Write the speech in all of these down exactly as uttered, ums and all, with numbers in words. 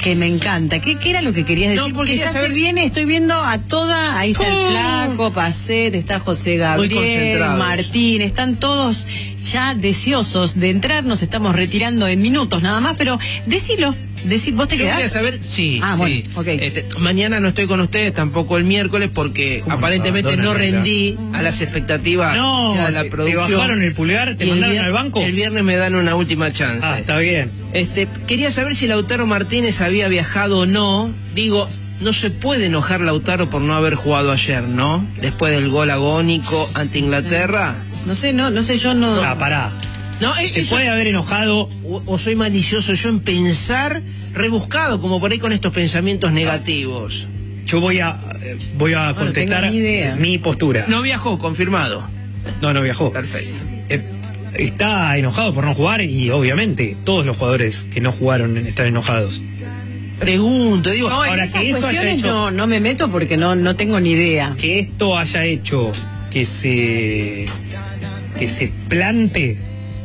que me encanta. ¿Qué, qué era lo que querías decir? No, porque ya saber... se viene, estoy viendo a toda, ahí está oh. el Flaco, Pacet, está José Gabriel, Martín, están todos ya deseosos de entrar, nos estamos retirando en minutos nada más, pero decilo, decir, ¿vos te Yo quedás? quería saber, sí, ah, sí. Bueno, okay. este, mañana no estoy con ustedes, tampoco el miércoles, porque aparentemente no rendí a las expectativas no, de la producción. ¿Te bajaron el pulgar? ¿Te mandaron al banco? El viernes me dan una última chance. Ah, está bien. Este, quería saber si Lautaro Martínez había viajado o no. Digo, no se puede enojar Lautaro por no haber jugado ayer, ¿no? Después del gol agónico ante Inglaterra. No sé, no, no sé, yo no... Ah, pará. No, se eso, puede haber enojado. O, o soy malicioso yo en pensar rebuscado, como por ahí con estos pensamientos negativos. Yo voy a eh, voy a bueno, contestar mi postura. No viajó, confirmado. No, no viajó. Perfecto. Eh, está enojado por no jugar y obviamente todos los jugadores que no jugaron están enojados. Pregunto, digo, no, ahora que eso haya hecho, no, no me meto porque no, no tengo ni idea. Que esto haya hecho que se que se plante,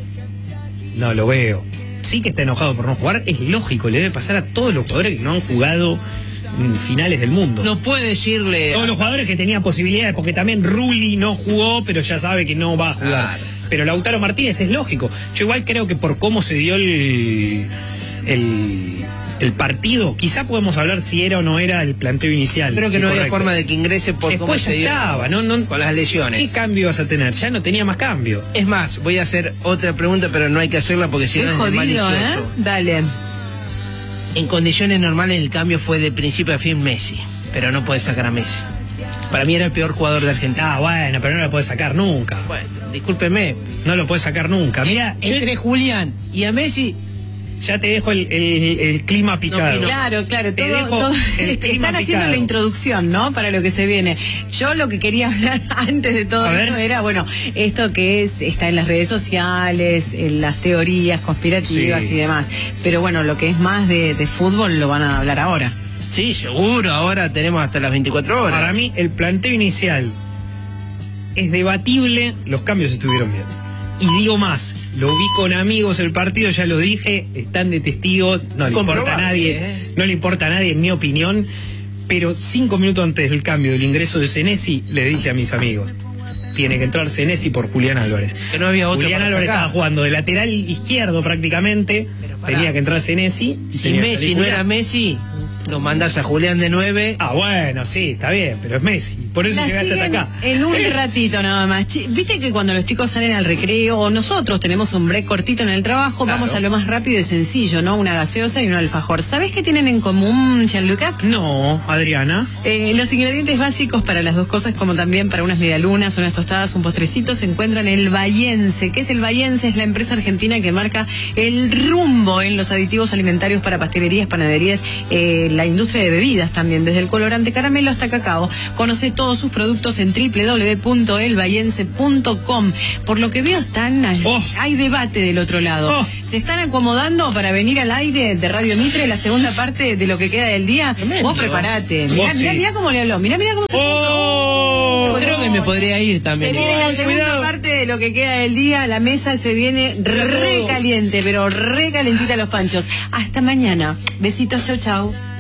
no lo veo. Sí que está enojado por no jugar, es lógico, le debe pasar a todos los jugadores que no han jugado en finales del mundo. No puede decirle... Todos los jugadores que tenían posibilidades, porque también Rulli no jugó, pero ya sabe que no va a jugar. Claro. Pero Lautaro Martínez es lógico. Yo igual creo que por cómo se dio el... el El partido, quizá podemos hablar si era o no era el planteo inicial. Creo que no había forma de que ingrese por Después cómo se dio estaba, no, no, con las lesiones. ¿Qué cambio vas a tener? Ya no tenía más cambios. Es más, voy a hacer otra pregunta, pero no hay que hacerla porque si no es jodido, malicioso. ¿eh? Dale. En condiciones normales el cambio fue de principio a fin Messi, pero no puedes sacar a Messi. Para mí era el peor jugador de Argentina. Ah, bueno, pero no lo puedes sacar nunca. Bueno, discúlpeme. No lo puedes sacar nunca. Mira, entre yo... Julián y a Messi... Ya te dejo el, el, el clima picado. No, claro, claro. Todo, todo, están haciendo la introducción, ¿no? Para lo que se viene. Yo lo que quería hablar antes de todo esto era, bueno, esto que es está en las redes sociales, en las teorías conspirativas sí. y demás. Pero bueno, lo que es más de, de fútbol lo van a hablar ahora. Sí, seguro. Ahora tenemos hasta las veinticuatro horas. Para mí, el planteo inicial es debatible. Los cambios estuvieron bien. Y digo más, lo vi con amigos el partido, ya lo dije, están de testigos, no le importa a nadie, ¿eh? no le importa a nadie, en mi opinión, pero cinco minutos antes del cambio del ingreso de Senesi, le dije a mis amigos, tiene que entrar Senesi por Julián Álvarez. Que no había otro. Julián Álvarez estaba jugando de lateral izquierdo prácticamente, tenía que entrar Senesi. Si Messi no era Messi, lo mandás a Julián de nueve. Ah, bueno, sí, está bien, pero es Messi. Por eso la llegaste hasta acá. En un ratito nada más. Viste que cuando los chicos salen al recreo, o nosotros tenemos un break cortito en el trabajo, claro. vamos a lo más rápido y sencillo, ¿no? Una gaseosa y un alfajor. ¿Sabés qué tienen en común, Gianluca? No, Adriana. Eh, los ingredientes básicos para las dos cosas, como también para unas medialunas, unas tostadas, un postrecito, se encuentran en el Bahiense. ¿Qué es el Bahiense? Es la empresa argentina que marca el rumbo en los aditivos alimentarios para pastelerías, panaderías, eh, la industria de bebidas también, desde el colorante caramelo hasta cacao. Conoce todos sus productos en doble u doble u doble u punto el bahiense punto com. Por lo que veo, están oh. hay debate del otro lado. Oh. Se están acomodando para venir al aire de Radio Mitre, la segunda parte de lo que queda del día. Tremendo. Vos preparate. Mirá, mirá, sí. mirá cómo le habló. Mirá, mirá cómo se oh. Creo que me podría ir también. Se viene la segunda Cuidado. parte de lo que queda del día. La mesa se viene re caliente, pero re calentita los panchos. Hasta mañana. Besitos, chau, chau.